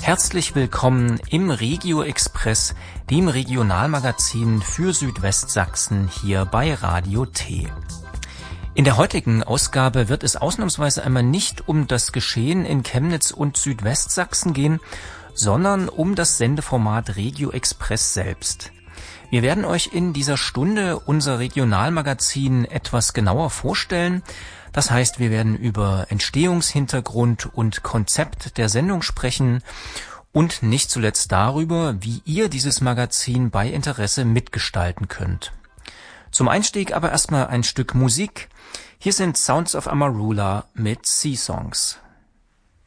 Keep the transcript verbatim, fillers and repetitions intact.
Herzlich willkommen im Regio Express, dem Regionalmagazin für Südwestsachsen hier bei Radio T. In der heutigen Ausgabe wird es ausnahmsweise einmal nicht um das Geschehen in Chemnitz und Südwestsachsen gehen, sondern um das Sendeformat Regio Express selbst. Wir werden euch in dieser Stunde unser Regionalmagazin etwas genauer vorstellen. Das heißt, wir werden über Entstehungshintergrund und Konzept der Sendung sprechen und nicht zuletzt darüber, wie ihr dieses Magazin bei Interesse mitgestalten könnt. Zum Einstieg aber erstmal ein Stück Musik. Hier sind Sounds of Amarula mit Sea Songs.